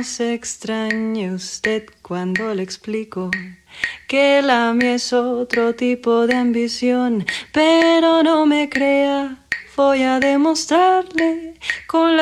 Se extrañe usted cuando le explico que la mía es otro tipo de ambición, pero no me crea, voy a demostrarle con la